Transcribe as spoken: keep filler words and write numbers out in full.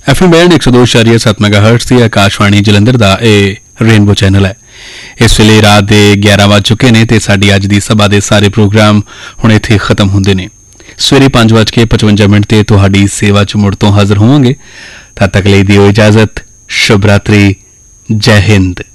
F M band एक सौ दो इशारिया सत्त मेगाहर्ट्ज की आकाशवाणी जलंधर का यह रेनबो चैनल है। इस वेले रात के ग्यारह वज चुके ने ते साडी अज दी सभा के सारे प्रोग्राम हुण इत्थे खत्म होंदे ने। सवेरे पांच वज के पचवंजा मिनट ते तुहाडी सेवा च मुड़ तो हाजिर होवांगे। तद तक लई दिओ इजाजत। शुभ रात्रि। जय हिंद।